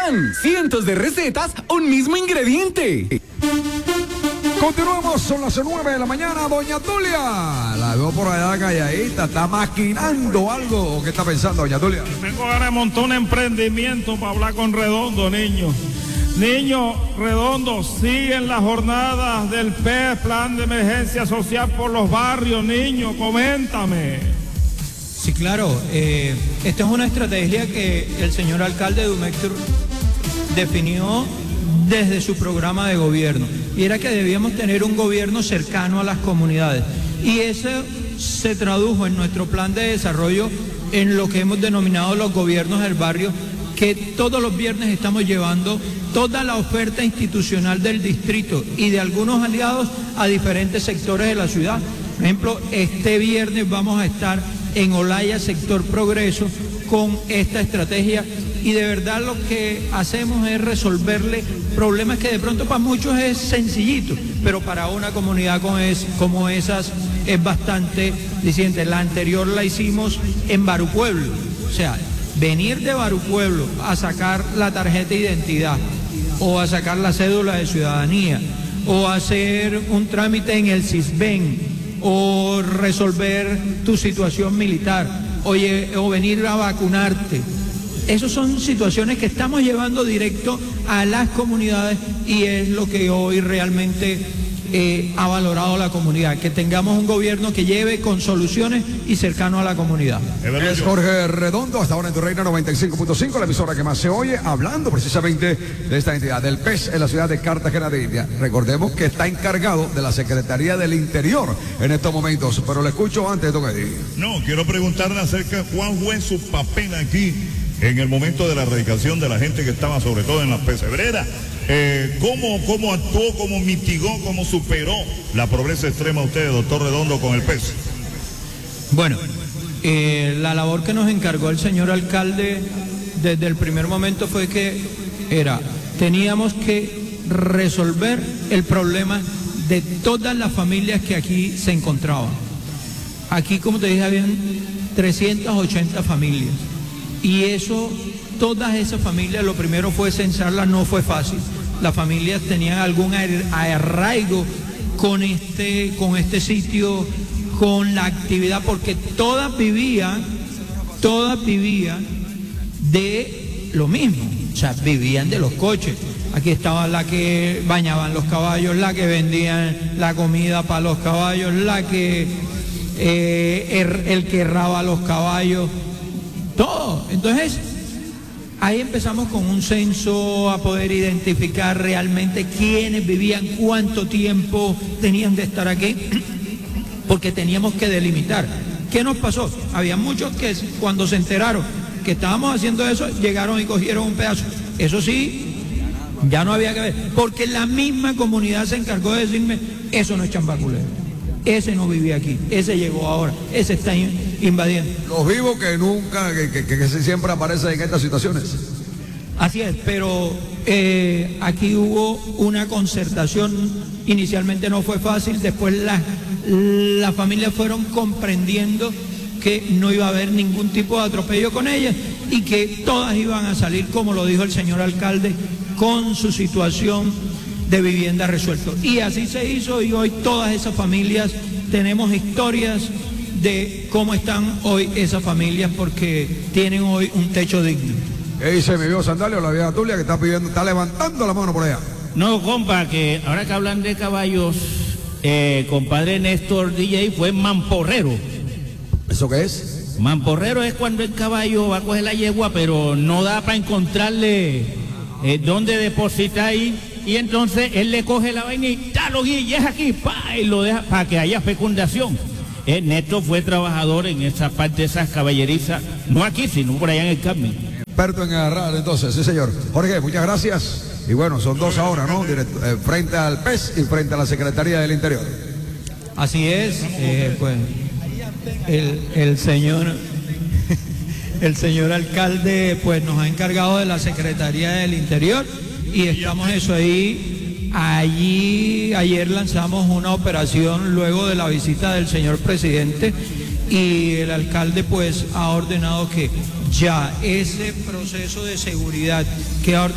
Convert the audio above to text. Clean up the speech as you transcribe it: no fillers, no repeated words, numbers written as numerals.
gustan. Cientos de recetas, un mismo ingrediente. Continuamos, son las 9 de la mañana, doña Tulia. La veo por allá calladita, está maquinando algo. ¿Qué está pensando, doña Tulia? Tengo ganas de montar un emprendimiento para hablar con Redondo, niño. Niño, Redondo, siguen las jornadas del PES, Plan de Emergencia Social por los barrios, niño, coméntame. Sí, claro, esta es una estrategia que el señor alcalde Dumectur definió desde su programa de gobierno, y era que debíamos tener un gobierno cercano a las comunidades, y eso se tradujo en nuestro plan de desarrollo en lo que hemos denominado los gobiernos del barrio, que todos los viernes estamos llevando toda la oferta institucional del distrito y de algunos aliados a diferentes sectores de la ciudad. Por ejemplo, este viernes vamos a estar en Olaya, sector Progreso, con esta estrategia, y de verdad lo que hacemos es resolverle problemas que de pronto para muchos es sencillito, pero para una comunidad como esas es bastante diciente. La anterior la hicimos en Barupueblo, o sea, venir de Barupueblo a sacar la tarjeta de identidad o a sacar la cédula de ciudadanía o hacer un trámite en el CISBEN o resolver tu situación militar, o venir a vacunarte. Esas son situaciones que estamos llevando directo a las comunidades, y es lo que hoy realmente ha valorado la comunidad, que tengamos un gobierno que lleve con soluciones y cercano a la comunidad. Es Jorge Redondo, hasta ahora en Tu Reina 95.5, la emisora que más se oye, hablando precisamente de esta entidad, del PES en la ciudad de Cartagena de India. Recordemos que está encargado de la Secretaría del Interior en estos momentos, pero le escucho antes, don Eddie. No, quiero preguntarle acerca de cuál fue su papel aquí en el momento de la erradicación de la gente que estaba sobre todo en las pesebreras. ¿Cómo actuó, cómo mitigó, cómo superó la pobreza extrema usted, doctor Redondo, con el PES? Bueno, la labor que nos encargó el señor alcalde desde el primer momento fue que teníamos que resolver el problema de todas las familias que aquí se encontraban. Aquí, como te dije, habían 380 familias. Y eso, todas esas familias, lo primero fue censarlas, no fue fácil. Las familias tenían algún arraigo con este sitio, con la actividad, porque todas vivían de lo mismo, o sea, vivían de los coches. Aquí estaba la que bañaban los caballos, la que vendían la comida para los caballos, la que el que erraba los caballos, todo. Entonces, ahí empezamos con un censo a poder identificar realmente quiénes vivían, cuánto tiempo tenían de estar aquí, porque teníamos que delimitar. ¿Qué nos pasó? Había muchos que cuando se enteraron que estábamos haciendo eso, llegaron y cogieron un pedazo. Eso sí, ya no había que ver, porque la misma comunidad se encargó de decirme, eso no es Chambaculero, ese no vivía aquí, ese llegó ahora, ese está invadiendo. Los vivos que nunca, que siempre aparecen en estas situaciones. Así es, pero aquí hubo una concertación, inicialmente no fue fácil, después las familias fueron comprendiendo que no iba a haber ningún tipo de atropello con ellas y que todas iban a salir, como lo dijo el señor alcalde, con su situación de vivienda resuelto. Y así se hizo, y hoy todas esas familias tenemos historias de cómo están hoy esas familias, porque tienen hoy un techo digno. ¿Qué dice mi viejo Sandalio, la vieja Tulia, que está levantando la mano por allá? No, compa, que ahora que hablan de caballos, compadre Néstor DJ fue mamporrero. ¿Eso qué es? Mamporrero es cuando el caballo va a coger la yegua, pero no da para encontrarle dónde depositar ahí, y entonces él le coge la vaina y lo guía, es aquí, y lo deja para que haya fecundación. Néstor fue trabajador en esa parte de esas caballerizas, no aquí, sino por allá en el Carmen. Experto en agarrar, entonces, sí señor. Jorge, muchas gracias. Y bueno, son dos ahora, ¿no? Frente al PES y frente a la Secretaría del Interior. Así es, pues el señor alcalde pues nos ha encargado de la Secretaría del Interior, y estamos eso ahí. Allí ayer lanzamos una operación luego de la visita del señor presidente, y el alcalde pues ha ordenado que ya ese proceso de seguridad que ha ordenado